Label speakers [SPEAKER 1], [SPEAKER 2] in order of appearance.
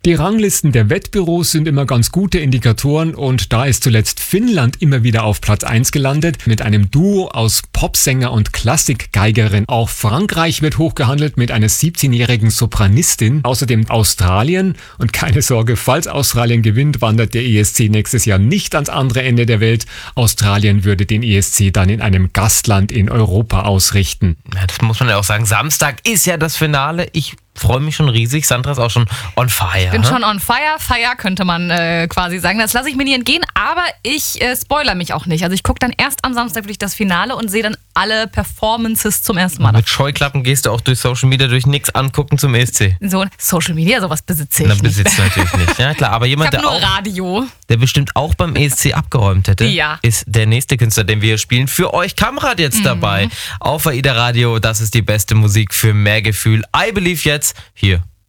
[SPEAKER 1] Die Ranglisten der Wettbüros sind immer ganz gute Indikatoren und da ist zuletzt Finnland immer wieder auf Platz 1 gelandet mit einem Duo aus Popsänger und Klassikgeigerin. Auch Frankreich wird hochgehandelt mit einer 17-jährigen Sopranistin. Außerdem Australien und keine Sorge, falls Australien gewinnt, wandert der ESC nächstes Jahr nicht ans andere Ende der Welt. Australien würde den ESC dann in einem Gastland in Europa ausrichten.
[SPEAKER 2] Ja, das muss man ja auch sagen. Samstag ist ja das Finale. Ich freue mich schon riesig. Sandra ist auch schon on fire.
[SPEAKER 3] Ich bin schon on fire. Fire könnte man quasi sagen. Das lasse ich mir nie entgehen, aber ich spoiler mich auch nicht. Also ich gucke dann erst am Samstag wirklich das Finale und sehe dann alle Performances zum ersten Mal.
[SPEAKER 2] Mit Scheuklappen gehst du auch durch Social Media durch nichts angucken zum ESC.
[SPEAKER 3] So, Social Media, sowas besitze ich nicht.
[SPEAKER 2] Besitzt natürlich nicht. Ja klar, aber jemand,
[SPEAKER 3] ich habe nur
[SPEAKER 2] der auch
[SPEAKER 3] Radio.
[SPEAKER 2] Der bestimmt auch beim ESC abgeräumt hätte,
[SPEAKER 3] ja,
[SPEAKER 2] ist der nächste Künstler, den wir hier spielen. Für euch Kamrat jetzt dabei auf AIDA Radio. Das ist die beste Musik für mehr Gefühl. I Believe jetzt hier